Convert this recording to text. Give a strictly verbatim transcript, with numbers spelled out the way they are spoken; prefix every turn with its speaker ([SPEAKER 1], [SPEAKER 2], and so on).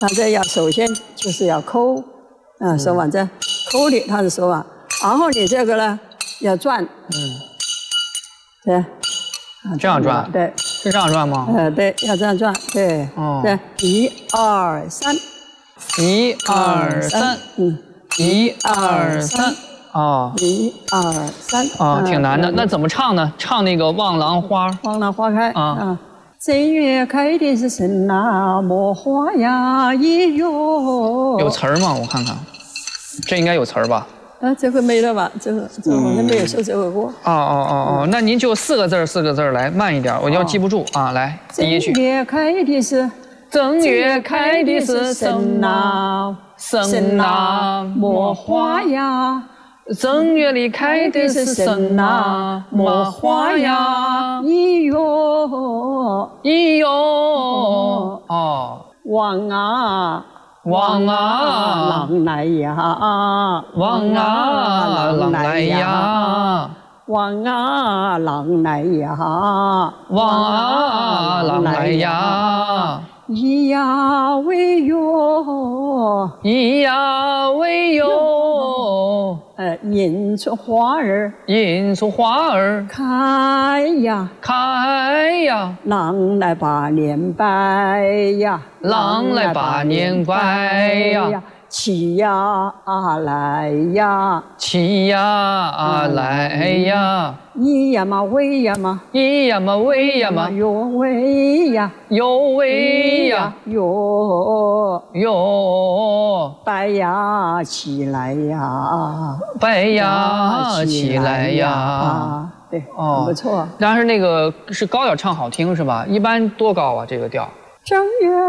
[SPEAKER 1] 那这要首先就是要抠，嗯，手腕这抠的他的手腕，然后你这个呢要转，嗯，对，
[SPEAKER 2] 这样转，
[SPEAKER 1] 对，
[SPEAKER 2] 是这样转吗？
[SPEAKER 1] 呃，对，要这样转，对，哦，对，一二三，
[SPEAKER 2] 一二三，嗯，一二三，哦，
[SPEAKER 1] 一二三，
[SPEAKER 2] 哦，挺难的。那怎么唱呢？唱那个《望郎花》。
[SPEAKER 1] 望郎花开啊。正月开的是什那么花呀？咿哟，
[SPEAKER 2] 有词儿吗？我看看，这应该有词儿吧？
[SPEAKER 1] 啊，这回没了吧？这个这好像没有说这个过。
[SPEAKER 2] 哦哦哦哦，那您就四个字儿四个字儿来，慢一点，我要记不住啊。来，第一句。
[SPEAKER 1] 正月开的是，
[SPEAKER 2] 正月开的是什那什那么花呀？正月里开的是什那么花呀？
[SPEAKER 1] 咿哟
[SPEAKER 2] 咿哟哦，
[SPEAKER 1] 望啊
[SPEAKER 2] 望啊
[SPEAKER 1] 郎来呀，
[SPEAKER 2] 望啊郎来呀，
[SPEAKER 1] 望啊郎来呀，
[SPEAKER 2] 望啊郎来呀。
[SPEAKER 1] 咿呀喂哟，
[SPEAKER 2] 咿呀喂哟，
[SPEAKER 1] 呃，迎春花儿，
[SPEAKER 2] 迎春花儿
[SPEAKER 1] 开呀，
[SPEAKER 2] 开呀，
[SPEAKER 1] 郎来把年拜呀，
[SPEAKER 2] 郎来把年拜呀，
[SPEAKER 1] 起呀来呀，
[SPEAKER 2] 起呀来呀，
[SPEAKER 1] 咿呀嘛喂呀嘛，
[SPEAKER 2] 咿呀嘛喂呀嘛，
[SPEAKER 1] 哟喂呀，
[SPEAKER 2] 哟喂呀，
[SPEAKER 1] 哟
[SPEAKER 2] 哟，
[SPEAKER 1] 拜呀起来呀，
[SPEAKER 2] 拜呀起来呀，
[SPEAKER 1] 对，哦，不错。
[SPEAKER 2] 但是那个是高调唱好听是吧？一般多高啊？这个调？
[SPEAKER 1] 正月。